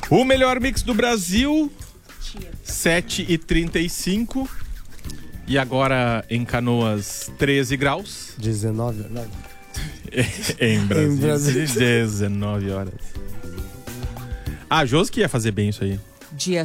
O melhor mix do Brasil, 7h35. E agora em Canoas, 13 graus. 19, não. Em Brasília, Em Brasília. 19 horas. A Josi que ia fazer bem isso aí. Dia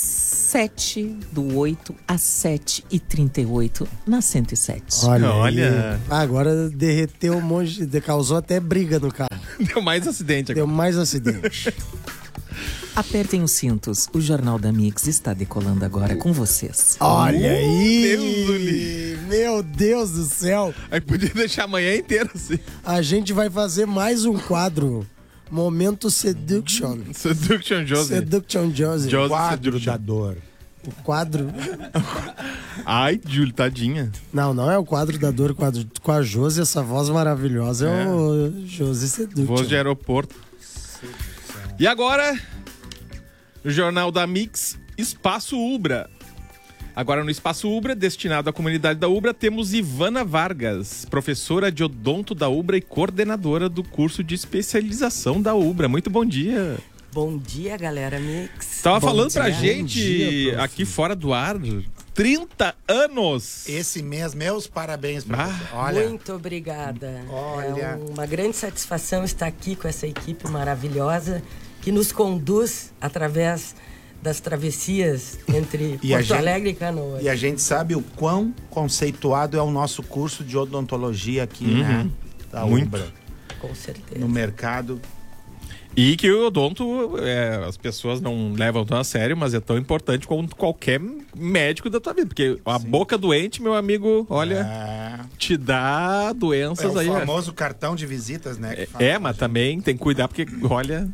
7/8 às 7h38 na 107. Olha. Agora derreteu um monte, causou até briga no carro. Deu mais acidente agora. Deu mais acidente. Apertem os cintos, o Jornal da Mix está decolando agora com vocês. Olha aí! Deus do livro. Meu Deus do céu! Aí podia deixar amanhã inteira assim. A gente vai fazer mais um quadro. Momento Seduction. Seduction Josi. Seduction Josie. Josi Quadro Seduction. da dor. O quadro... Ai, Júlio, tadinha. Não é o quadro da dor com a Josi, essa voz maravilhosa. É o Josi Seduction. Voz de aeroporto. E agora, no Jornal da Mix, Espaço Ubra. Agora no Espaço Ubra, destinado à comunidade da Ubra, temos Ivana Vargas, professora de odonto da Ubra e coordenadora do curso de especialização da Ubra. Muito bom dia. Bom dia, galera Mix. Tava Bom falando dia. pra gente, dia, prof. aqui fora do ar, 30 anos. Esse mês, meus parabéns pra você. Olha, Muito obrigada. Olha. É uma grande satisfação estar aqui com essa equipe maravilhosa que nos conduz através das travessias entre E a Porto gente- Alegre e Canoas. e a gente sabe o quão conceituado é o nosso curso de odontologia aqui, né? Da Muito. Ubra, Com certeza. no mercado. E que o odonto, as pessoas não levam tão a sério, mas é tão importante quanto qualquer médico da tua vida. Porque a boca doente, meu amigo, olha, te dá É doenças o aí. famoso cartão de visitas, né? que fala. Mas também tem que cuidar, porque, olha...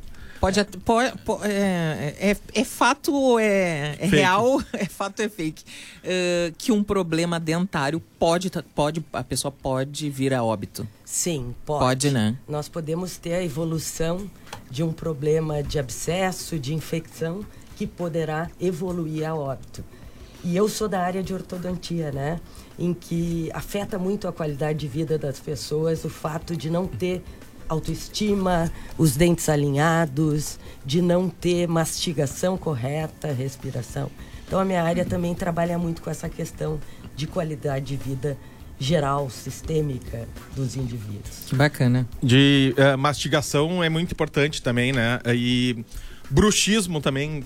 É fato ou é Fake. real? É fato ou é fake? Que um problema dentário a pessoa pode vir a óbito. Sim, pode. Pode, né? Nós podemos ter a evolução de um problema de abscesso, de infecção, que poderá evoluir a óbito. E eu sou da área de ortodontia, né? Em que afeta muito a qualidade de vida das pessoas o fato de não ter autoestima, os dentes alinhados, de não ter mastigação correta, respiração. Então a minha área também trabalha muito com essa questão de qualidade de vida geral, sistêmica dos indivíduos. Que bacana. De mastigação é muito importante também, né? E bruxismo também.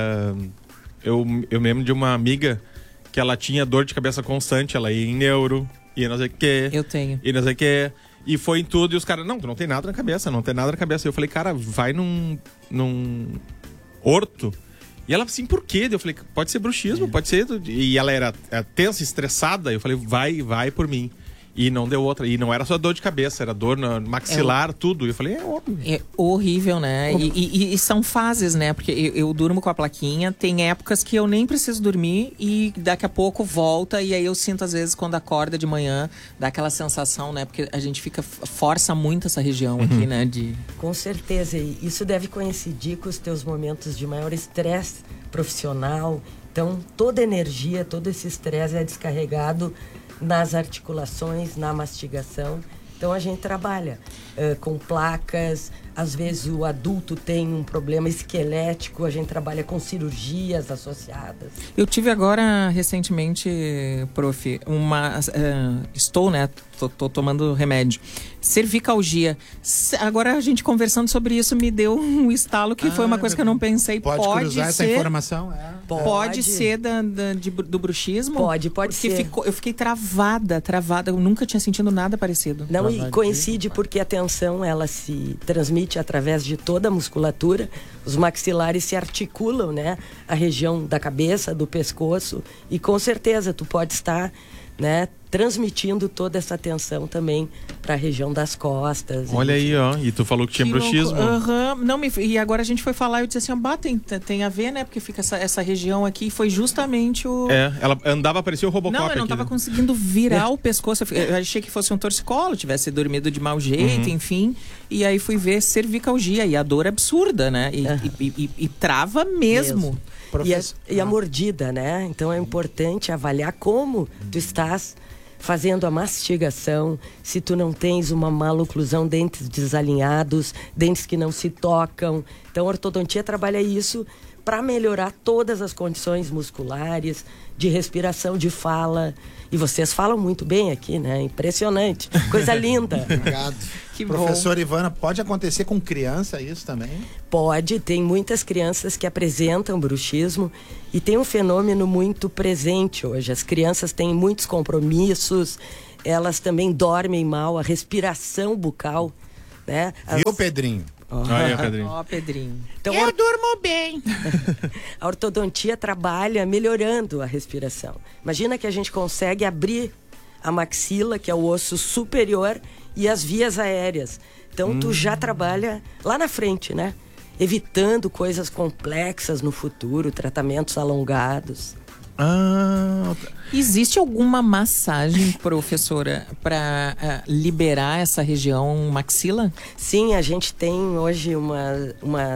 Eu lembro de uma amiga que ela tinha dor de cabeça constante, ela ia em neuro, ia não sei o quê. Eu tenho. E não sei o quê. E foi em tudo, e os caras, não, tu não tem nada na cabeça, não tem nada na cabeça. Eu falei, cara, vai num orto. E ela assim, por quê? Eu falei, pode ser bruxismo, pode ser. E ela era tensa, estressada. Eu falei, vai por mim. E não deu outra. E não era só dor de cabeça, era dor no maxilar, tudo. E eu falei, é óbvio. É horrível, né? E são fases, né? Porque eu durmo com a plaquinha, tem épocas que eu nem preciso dormir e daqui a pouco volta. E aí eu sinto, às vezes, quando acorda de manhã, dá aquela sensação, né? Porque a gente força muito essa região aqui, né? Com certeza, e isso deve coincidir com os teus momentos de maior estresse profissional. Então, toda energia, todo esse estresse é descarregado nas articulações, na mastigação. Então a gente trabalha com placas, às vezes o adulto tem um problema esquelético, a gente trabalha com cirurgias associadas. Eu tive agora, recentemente, prof, estou, né, tô tomando remédio, cervicalgia. Agora a gente conversando sobre isso me deu um estalo que foi uma coisa que eu não pensei. Pode cruzar essa informação? Pode ser do bruxismo? Pode porque ser. Eu fiquei travada. Eu nunca tinha sentido nada parecido. Não, e coincide porque a tensão, ela se transmite através de toda a musculatura. Os maxilares se articulam, né? A região da cabeça, do pescoço. E com certeza tu pode estar, né, transmitindo toda essa tensão também para a região das costas. Olha aí, ó. E tu falou que tinha bruxismo. Não, e agora a gente foi falar e eu disse assim, tem a ver, né? Porque fica essa região aqui, foi justamente o... Ela andava, parecia o Robocop. Não, eu não aqui, tava né? conseguindo virar o pescoço. Eu achei que fosse um torcicolo, tivesse dormido de mau jeito, enfim. E aí fui ver cervicalgia e a dor absurda, né? E trava mesmo. E a mordida, né? Então é importante avaliar como tu estás fazendo a mastigação, se tu não tens uma maloclusão, dentes desalinhados, dentes que não se tocam. Então, a ortodontia trabalha isso para melhorar todas as condições musculares, de respiração, de fala. E vocês falam muito bem aqui, né? Impressionante. Coisa linda. Obrigado. Que bom. Professora Ivana, pode acontecer com criança isso também? Pode, tem muitas crianças que apresentam bruxismo e tem um fenômeno muito presente hoje. As crianças têm muitos compromissos, elas também dormem mal, a respiração bucal, né? Viu, Pedrinho? Aí, Pedrinho. Ó, Pedrinho. Então, Eu durmo bem. a ortodontia trabalha melhorando a respiração. Imagina que a gente consegue abrir a maxila, que é o osso superior, e as vias aéreas. Então, tu já trabalha lá na frente, né? Evitando coisas complexas no futuro, tratamentos alongados. Existe alguma massagem, professora, para liberar essa região maxila? Sim, a gente tem hoje uma